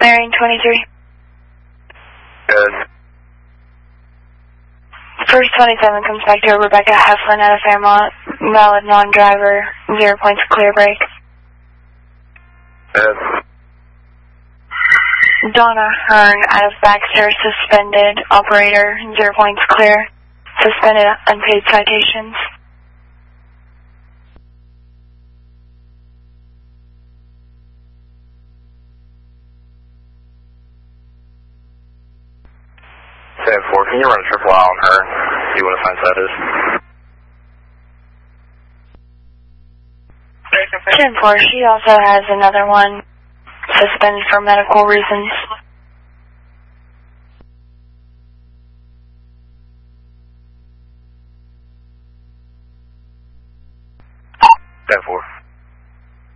Bearing 23. Good. First 27 comes back to Rebecca Heflin out of Fairmont. Valid non-driver, 0 points clear break. Good. Donna Hearn out of Baxter, suspended. Operator, 0 points clear. Suspended unpaid citations. Sam 4, can you run a triple out on her? See what offense that is. 10-4, she also has another one suspended for medical reasons. 10-4.